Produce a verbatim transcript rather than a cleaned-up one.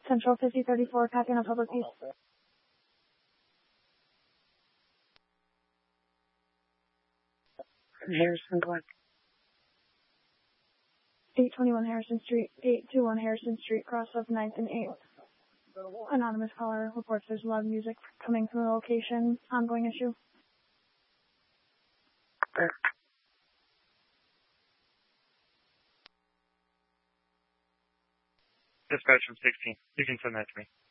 Central fifty thirty-four, copy on a public peace. Harrison, Black. eight twenty-one Harrison Street, eight twenty-one Harrison Street, cross of ninth and eighth. Anonymous caller reports there's loud music coming from the location. Ongoing issue. Okay. Dispatch from sixteen. You can send that to me.